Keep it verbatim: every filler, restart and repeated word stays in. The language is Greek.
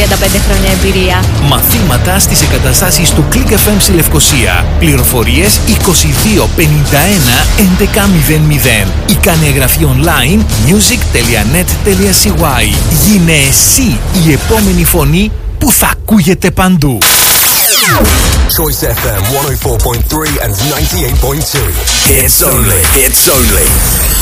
τριάντα πέντε χρόνια εμπειρία. Μαθήματα στις εγκαταστάσεις του Click εφ εμ στη Λευκοσία. Πληροφορίες είκοσι δύο πενήντα ένα έντεκα μηδέν μηδέν. Ή κάνε εγγραφή online music τελεία net τελεία σι γουάι. Γίνε εσύ η επόμενη φωνή που θα ακούγεται παντού. Choice εφ εμ εκατόν τέσσερα κόμμα τρία and ninety-eight point two. It's only, it's only